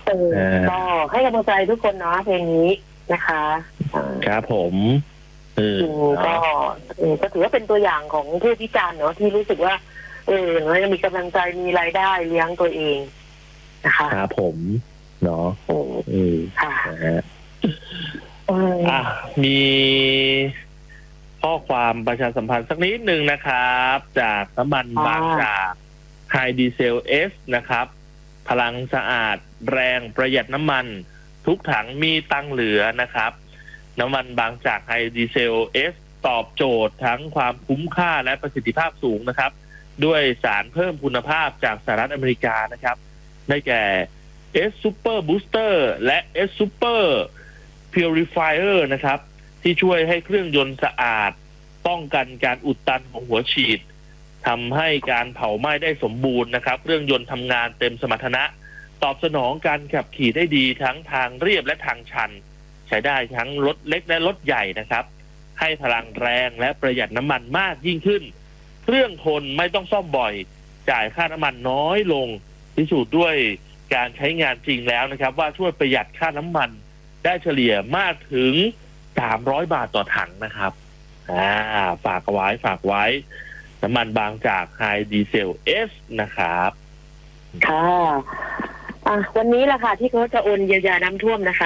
ก็ให้กำลังใจทุกคนเนาะเพลงนี้นะคะครับผมก็ถือว่าเป็นตัวอย่างของผู้พิการเนาะที่รู้สึกว่าอย่างน้อยมีกำลังใจมีรายได้เลี้ยงตัวเองนะคะครับผมเนาะค่ะมีข้อความประชาสัมพันธ์สักนิดหนึ่งนะครับจากน้ำมันบางจากไฮดีเซลเอสนะครับพลังสะอาดแรงประหยัดน้ำมันทุกถังมีตังเหลือนะครับน้ำมันบางจากไฮดีเซลเอสตอบโจทย์ทั้งความคุ้มค่าและประสิทธิภาพสูงนะครับด้วยสารเพิ่มคุณภาพจากสหรัฐอเมริกานะครับได้แก่ S Super Booster และ S Super Purifier นะครับที่ช่วยให้เครื่องยนต์สะอาดป้องกันการอุดตันของหัวฉีดทำให้การเผาไหม้ได้สมบูรณ์นะครับเครื่องยนต์ทำงานเต็มสมรรถนะตอบสนองการขับขี่ได้ดีทั้งทางเรียบและทางชันใช้ได้ทั้งรถเล็กและรถใหญ่นะครับให้พลังแรงและประหยัดน้ำมันมากยิ่งขึ้นเครื่องทนไม่ต้องซ่อมบ่อยจ่ายค่าน้ำมันน้อยลงพิสูจน์ด้วยการใช้งานจริงแล้วนะครับว่าช่วยประหยัดค่าน้ำมันได้เฉลี่ยมากถึง300 บาทต่อถังนะครับฝากไว้น้ำมันบางจากไฮดีเซลเอสนะครับค่ะวันนี้ราคาที่เขาจะโอนเยียวยาน้ำท่วมนะคะ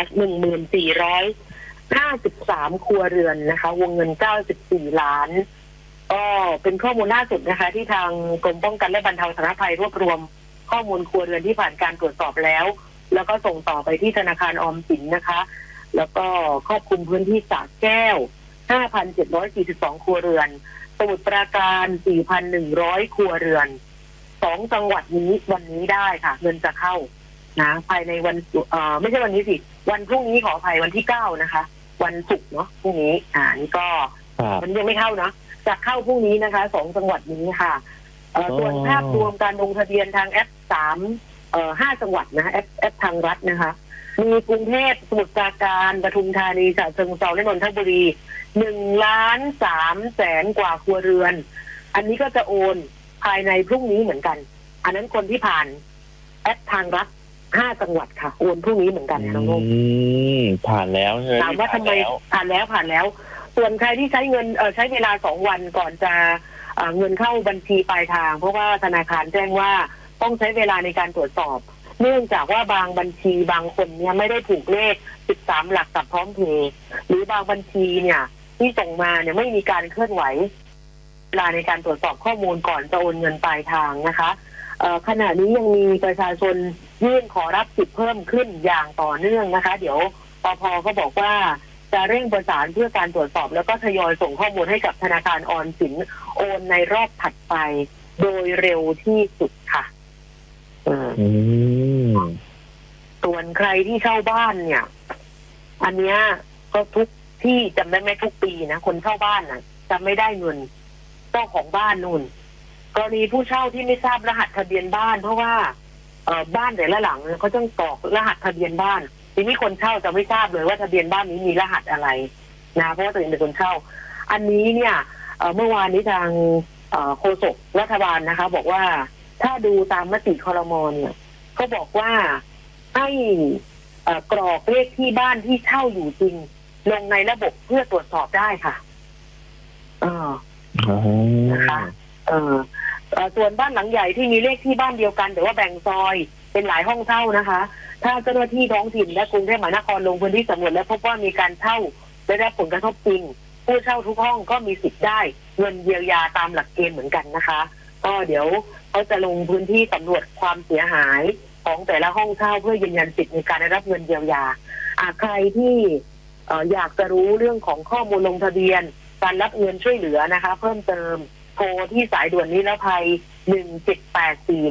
1453 ครัวเรือนนะคะวงเงิน94 ล้านก็เป็นข้อมูลล่าสุดนะคะที่ทางกรมป้องกันและบรรเทาสาธารณภัยรวบรวมข้อมูลครัวเรือนที่ผ่านการตรวจสอบแล้วก็ส่งต่อไปที่ธนาคารออมสินนะคะแล้วก็ครอบคลุมพื้นที่สระแก้ว 5,742 ครัวเรือนสมุทรปราการ 4,100 ครัวเรือน2จังหวัดนี้วันนี้ได้ค่ะเงินจะเข้านะภายในวันไม่ใช่วันนี้สิวันพรุ่งนี้ขออภัยวันที่9นะคะวันศุกร์เนาะพรุ่งนี้นี่ก็มันยังไม่เข้าเนาะจะเข้าพรุ่งนี้นะคะ2จังหวัดนี้ค่ะส่วนภาพรวมการลงทะเบียนทางแอป5จังหวัดนะแอปทางรัฐนะคะมีกรุงเทพสมุทรปราการปทุมธานีฉะเชิงเทราและนนทบุรี1,300,000 กว่าครัวเรือนอันนี้ก็จะโอนภายในพรุ่งนี้เหมือนกันอันนั้นคนที่ผ่านแอปทางรัฐ5จังหวัดค่ะโอนพรุ่งนี้เหมือนกันนะน้องผ่านแล้วใช่ไหมถามว่าทำไมผ่านแล้วส่วนใครที่ใช้เงินใช้เวลา2 วันก่อนจะเงินเข้าบัญชีปลายทางเพราะว่าธนาคารแจ้งว่าต้องใช้เวลาในการตรวจสอบเนื่องจากว่าบางบัญชีบางคนเนี่ยไม่ได้ถูกเลข13 หลักกับพร้อมเพย์หรือบางบัญชีเนี่ยที่ส่งมาเนี่ยไม่มีการเคลื่อนไหวเวลาในการตรวจสอบข้อมูลก่อนจะโอนเงินปลายทางนะคะขณะนี้ยังมีประชาชนยื่นขอรับสิทธิ์เพิ่มขึ้นอย่างต่อเนื่องนะคะเดี๋ยวปภ.เขาบอกว่าจะเร่งประสานเพื่อการตรวจสอบแล้วก็ทยอยส่งข้อมูลให้กับธนาคารออมสินโอนในรอบถัดไปโดยเร็วที่สุดค่ะส่วนใครที่เช่าบ้านเนี่ยอันเนี้ยก็ทุกที่จำได้ไหมทุกปีนะคนเช่าบ้านน่ะจะไม่ได้เงินเจ้าของบ้านนู่นกรณีผู้เช่าที่ไม่ทราบรหัสทะเบียนบ้านเพราะว่าบ้านแต่ละหลังเขาต้องกรอกรหัสทะเบียนบ้านทีนี้คนเช่าจะไม่ทราบเลยว่าทะเบียนบ้านนี้มีรหัสอะไรนะเพราะว่าตัวเองเป็นคนเช่าอันนี้เนี่ยเมื่อวานนี้ทางโฆษกรัฐบาลนะคะบอกว่าถ้าดูตามมติครม.เนี่ยเขาบอกว่าให้กรอกเลขที่บ้านที่เช่าอยู่จริงลงในระบบเพื่อตรวจสอบได้ค่ะนะคะส่วนบ้านหลังใหญ่ที่มีเลขที่บ้านเดียวกันแต่ว่าแบ่งซอยเป็นหลายห้องเช่านะคะถ้าเจ้าหน้าที่ท้องถิ่นและกรุงเทพมหานครลงพื้นที่สำรวจและพบว่ามีการเช่าได้รับผลกระทบจริงผู้เช่าทุกห้องก็มีสิทธิ์ได้เงินเยียวยาตามหลักเกณฑ์เหมือนกันนะคะก็เดี๋ยวเขาจะลงพื้นที่สำรวจความเสียหายของแต่ละห้องเช่าเพื่อยืนยันสิทธิ์ในการได้รับเงินเยียวยาใครที่อยากจะรู้เรื่องของข้อมูลลงทะเบียนการรับเงินช่วยเหลือนะคะเพิ่มเติมโทรที่สายด่วนนิรภัย1784